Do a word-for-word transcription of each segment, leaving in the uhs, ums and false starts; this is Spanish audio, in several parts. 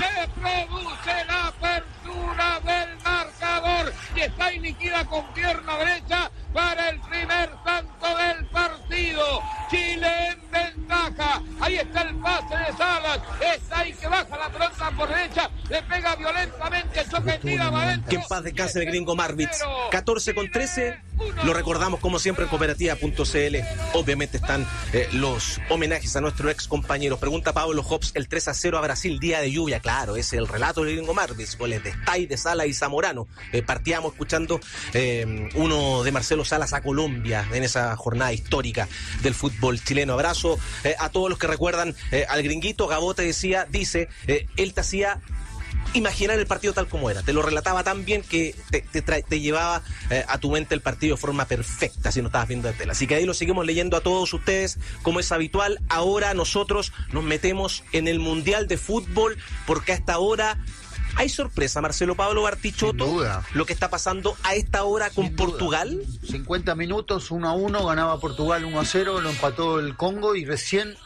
Se produce la apertura del marcador y está liquida con pierna derecha para el primer tanto del partido. Chile en ventaja. Ahí está el pase de Salas. Está ahí que baja la pelota por derecha. Le pega violentamente. Choque, tira, va adentro. Que en paz descanse el gringo Marvitz. catorce con trece. Lo recordamos como siempre en cooperativa punto c l. Obviamente están eh, los homenajes a nuestros ex compañeros. Pregunta Pablo Hobbs, el tres a cero a Brasil, día de lluvia. Claro, es el relato del gringo Marvitz. Goles de Stay, de Sala y Zamorano. Eh, partíamos escuchando eh, uno de Marcelo Salas a Colombia en esa jornada histórica del fútbol chileno. Abrazo eh, a todos los que recuerdan eh, al gringuito. Gabote decía, dice, eh, él te hacía imaginar el partido tal como era, te lo relataba tan bien que te, te, tra- te llevaba eh, a tu mente el partido de forma perfecta si no estabas viendo la tele. Así que ahí lo seguimos leyendo a todos ustedes como es habitual. Ahora nosotros nos metemos en el Mundial de Fútbol porque a esta hora hay sorpresa, Marcelo Pablo Bartichotto, lo que está pasando a esta hora con Sin Portugal. Duda. cincuenta minutos, uno a uno, ganaba Portugal uno a cero, lo empató el Congo y recién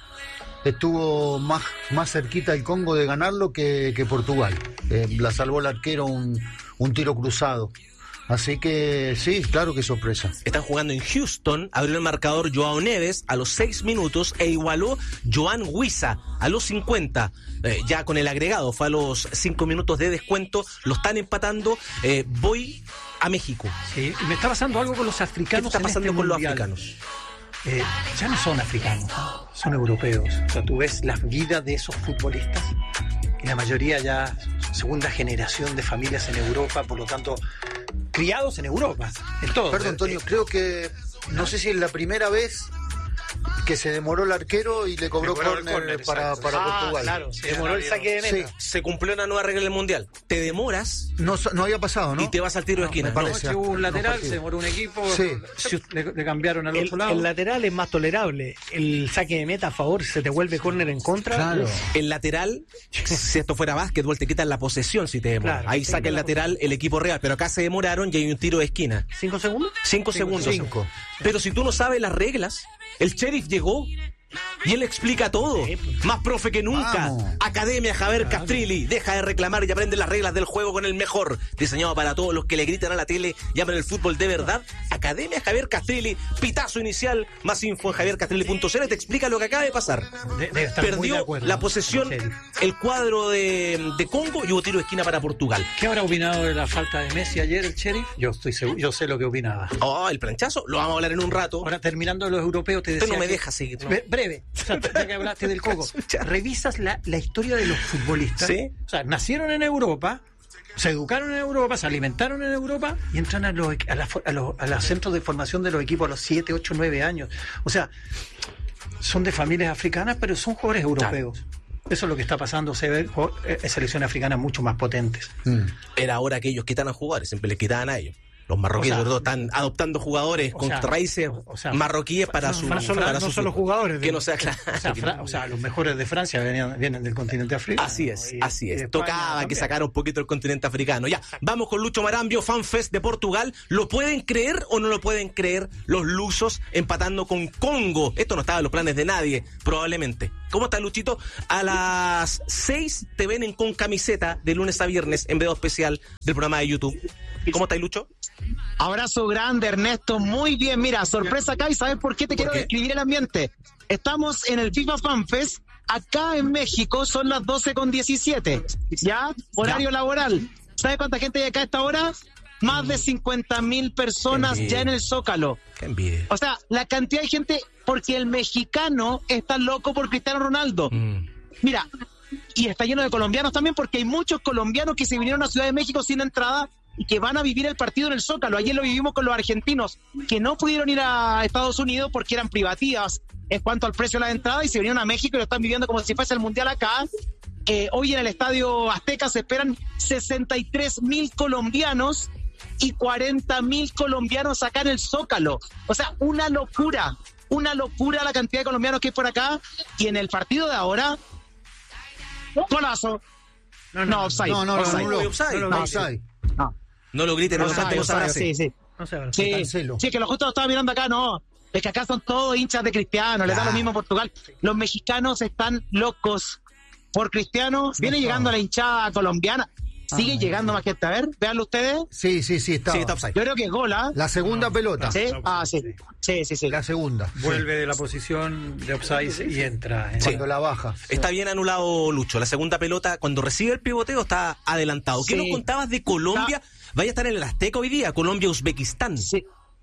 estuvo más, más cerquita el Congo de ganarlo que, que Portugal. Eh, la salvó el arquero un, un tiro cruzado. Así que sí, claro que sorpresa. Están jugando en Houston, abrió el marcador Joao Neves a los seis minutos e igualó Joan Huiza a los cincuenta, eh, ya con el agregado, fue a los cinco minutos de descuento, lo están empatando. eh, voy a México. Sí, y me está pasando algo con los africanos. ¿Qué está en pasando este con mundial? los africanos? Eh, ya no son africanos, son europeos. O sea, tú ves las vidas de esos futbolistas y la mayoría ya segunda generación de familias en Europa, por lo tanto, criados en Europa, en todo. Perdón, Antonio, creo que no sé si es la primera vez que se demoró el arquero y le cobró córner para, para ah, Portugal. Claro, se demoró el saque de meta. Sí. Se cumplió una nueva regla del Mundial. Te demoras No, no había pasado, ¿no? y te vas al tiro de esquina. me No, parece. No, hubo un lateral, No, se demoró un equipo, Sí. le, le cambiaron al El, otro lado. el lateral es más tolerable. El saque de meta a favor, se te vuelve córner en contra. Claro. el lateral, si esto fuera básquetbol, te quitan la posesión si te demoras. Claro, Ahí sí, saca el la lateral el equipo real, pero acá se demoraron y hay un tiro de esquina. ¿Cinco segundos? Cinco, segundos. Cinco. Pero si tú no sabes las reglas, el sheriff llegó y él explica todo. Sí, pues. Más profe que nunca. Vamos. Academia Javier Castrilli. Deja de reclamar y aprende las reglas del juego con el mejor. Diseñado para todos los que le gritan a la tele y aman el fútbol de verdad. Academia Javier Castrilli. Pitazo inicial. Más info en javier castrilli punto c l. Te explica lo que acaba de pasar. De- debe estar muy de Perdió acuerdo, la ¿no? posesión En serio. el cuadro de, de Congo y hubo tiro de esquina para Portugal. ¿Qué habrá opinado de la falta de Messi ayer el sheriff? Yo estoy seguro, yo sé lo que opinaba. Oh, el planchazo. Lo vamos a hablar en un rato. Ahora, terminando de los europeos, te decía Usted no me que- deja seguir. Bre- Breve, o sea, ya que hablaste del Coco, revisas la, la historia de los futbolistas. Sí. O sea, nacieron en Europa, se educaron en Europa, se alimentaron en Europa y entran a los, a, la, a, los, a los centros de formación de los equipos a los siete, ocho, nueve años. O sea, son de familias africanas, pero son jugadores europeos. Eso es lo que está pasando. Se ven eh, selecciones africanas mucho más potentes. Mm. Era hora que ellos quitaran jugadores, siempre les quitaban a ellos. Los marroquíes, O sea, sobre todo, están adoptando jugadores o con sea, raíces o sea, marroquíes para no, su no solo- para no sus solo hijos. jugadores de- que no sea claro. O sea, Fra- o sea, los mejores de Francia venían, vienen del continente africano. Así es, Y- así y es. de España Tocaba que también. sacara un poquito el continente africano. Ya, vamos con Lucho Marambio, FanFest de Portugal. ¿Lo pueden creer o no lo pueden creer los lusos empatando con Congo? Esto no estaba en los planes de nadie, probablemente. ¿Cómo está, Luchito? A las seis te ven en Con Camiseta de lunes a viernes en video especial del programa de YouTube. ¿Cómo está, Lucho? Abrazo grande, Ernesto. Muy bien, mira, sorpresa acá y ¿sabes por qué te quiero qué? describir el ambiente? Estamos en el FIFA FanFest, acá en México son las doce con diecisiete, ¿ya? Horario laboral. ¿Sabes cuánta gente hay acá a esta hora? Más de cincuenta mil personas Qué envidia. ya en el Zócalo. Qué envidia. O sea, la cantidad de gente, porque el mexicano está loco por Cristiano Ronaldo. Mm. Mira, y está lleno de colombianos también, porque hay muchos colombianos que se vinieron a Ciudad de México sin entrada y que van a vivir el partido en el Zócalo. Ayer lo vivimos con los argentinos, que no pudieron ir a Estados Unidos porque eran privativas en cuanto al precio de la entrada y se vinieron a México y lo están viviendo como si fuese el Mundial acá. Eh, hoy en el Estadio Azteca se esperan sesenta y tres mil colombianos y cuarenta mil colombianos acá en el Zócalo. O sea, una locura, una locura la cantidad de colombianos que hay por acá. Y en el partido de ahora, golazo. No, No, offside. No, no, no, offside. no, no, Offside. no, no, offside. No. No lo griten, no lo Offside, canten, no se offside, abracen. sí, sí. No sé, ahora. Sí, Cancelo. sí, que lo justo lo estaba mirando acá, no. Es que acá son todos hinchas de Cristiano, les da Claro. lo mismo en Portugal. Los mexicanos están locos por Cristiano. Viene No, llegando no. la hinchada colombiana. Sigue Ah, llegando más gente. A ver, véanlo ustedes. Sí, sí, sí, estaba. Sí, está offside. Yo creo que es gol, ¿ah? La segunda pelota. ¿Sí? Ah, sí. Sí, sí, sí. La segunda. Vuelve de la posición de offside y entra. en- Cuando la baja. Está bien anulado, Lucho. La segunda pelota, cuando recibe el pivoteo, está adelantado. ¿Qué Sí. nos contabas de Colombia? Vaya a estar en el Azteca hoy día, Colombia-Uzbekistán. Sí.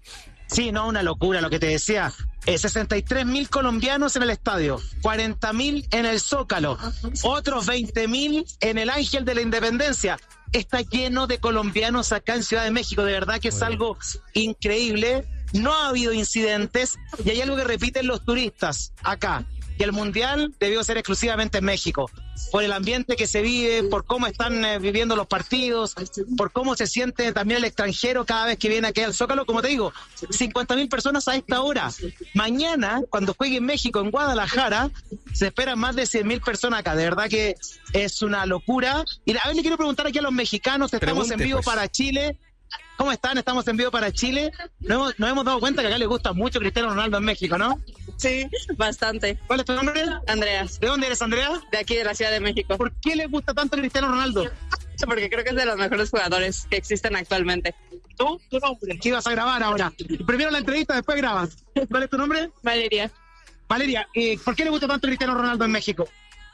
Sí, no, una locura lo que te decía. Eh, sesenta y tres mil colombianos en el estadio, cuarenta mil en el Zócalo, otros veinte mil en el Ángel de la Independencia. Está lleno de colombianos acá en Ciudad de México, de verdad que es algo increíble. No ha habido incidentes y hay algo que repiten los turistas acá, que el Mundial debió ser exclusivamente en México, por el ambiente que se vive, por cómo están eh, viviendo los partidos, por cómo se siente también el extranjero cada vez que viene aquí al Zócalo. Como te digo, cincuenta mil personas a esta hora. Mañana, cuando juegue en México, en Guadalajara, se esperan más de cien mil personas acá. De verdad que es una locura. Y a ver, le quiero preguntar aquí a los mexicanos, estamos Pregunte, en vivo pues. para Chile. ¿Cómo están? Estamos en vivo para Chile. Nos hemos, nos hemos dado cuenta que acá les gusta mucho Cristiano Ronaldo en México, ¿no? Sí, bastante. ¿Cuál es tu nombre? Andreas, ¿De dónde eres, Andrea? de aquí de la Ciudad de México. ¿Por qué les gusta tanto Cristiano Ronaldo? Porque creo que es de los mejores jugadores que existen actualmente. ¿Tú? ¿Tu nombre? ¿Qué ibas a grabar ahora? Primero la entrevista, después grabas. ¿Cuál es tu nombre? Valeria, Valeria, eh, ¿por qué le gusta tanto Cristiano Ronaldo en México?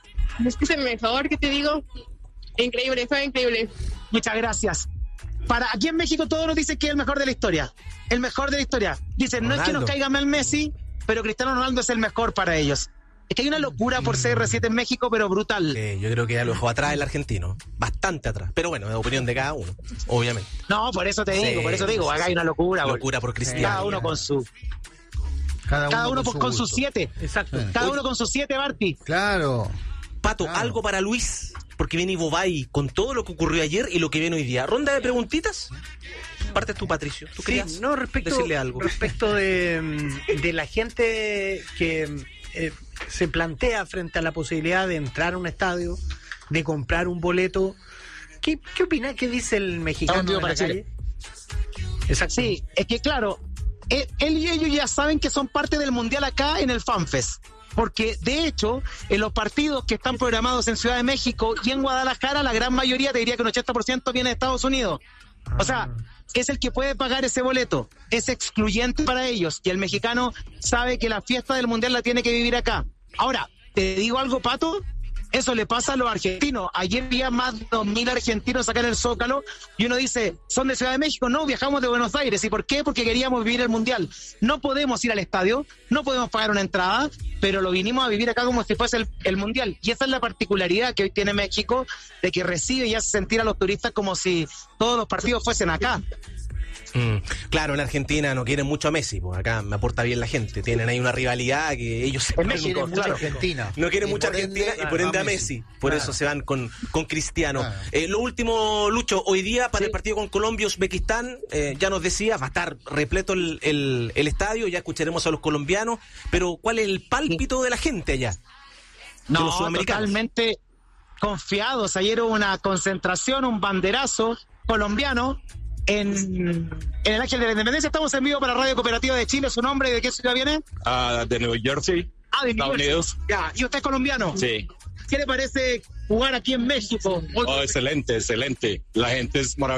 es que es el mejor, ¿qué te digo? Increíble, fue increíble. Muchas gracias. Para aquí en México todos nos dicen que es el mejor de la historia. El mejor de la historia. Dicen, no es que nos Ronaldo. caiga mal Messi, pero Cristiano Ronaldo es el mejor para ellos. Es que hay una locura por C R siete en México, pero brutal. Eh, yo creo que ya lo dejó atrás el argentino. Bastante atrás. Pero bueno, es opinión de cada uno, obviamente. No, por eso te digo, Sí, por eso te digo, acá hay una locura. bol. Locura por Cristiano. Cada uno con su, Cada uno, cada uno con, con, con su sus gusto. siete. Exacto. Cada uno con sus siete, Barty. Claro. Pato, Claro. algo para Luis, porque viene Bobay con todo lo que ocurrió ayer y lo que viene hoy día. ¿Ronda de preguntitas? Parte tú, Patricio. ¿Tú Sí, querías no, respecto, decirle algo? respecto de, mm, de la gente que eh, se plantea frente a la posibilidad de entrar a un estadio, de comprar un boleto. ¿Qué, qué opina? ¿Qué dice el mexicano Estamos en vivo en la para Chile. calle? Exacto. Sí, es que claro, él, él y ellos ya saben que son parte del Mundial acá en el FanFest. Porque de hecho, en los partidos que están programados en Ciudad de México y en Guadalajara, la gran mayoría, te diría que un ochenta por ciento viene de Estados Unidos. O sea, es el que puede pagar ese boleto. Es excluyente para ellos. Y el mexicano sabe que la fiesta del Mundial la tiene que vivir acá. Ahora, ¿te digo algo, Pato? Eso le pasa a los argentinos. Ayer había más de dos mil argentinos acá en el Zócalo y uno dice, ¿son de Ciudad de México? No, viajamos de Buenos Aires. ¿Y por qué? Porque queríamos vivir el Mundial. No podemos ir al estadio, no podemos pagar una entrada, pero lo vinimos a vivir acá como si fuese el, el Mundial. Y esa es la particularidad que hoy tiene México, de que recibe y hace sentir a los turistas como si todos los partidos fuesen acá. Mm, claro, en Argentina no quieren mucho a Messi, pues acá me aporta bien la gente. Tienen ahí una rivalidad que ellos se En van México, con- Mucha claro. Argentina. No quieren Y mucha por ende, Argentina y por ende a Messi. Por Claro. eso se van con, con Cristiano. Claro. Eh, lo último, Lucho, hoy día para Sí. el partido con Colombia, Uzbekistán, eh, ya nos decía, va a estar repleto el, el, el estadio, ya escucharemos a los colombianos, pero ¿cuál es el pálpito de la gente allá? De No, los sudamericanos. totalmente confiados. Ayer hubo una concentración, un banderazo colombiano en, en el Ángel de la Independencia. Estamos en vivo para Radio Cooperativa de Chile. ¿Su nombre y de qué ciudad viene? Ah, de New Jersey, Ah, de Estados New Jersey. Unidos. Ya, ¿y usted es colombiano? Sí. ¿Qué le parece jugar aquí en México? Oh, excelente, excelente. La gente es maravillosa.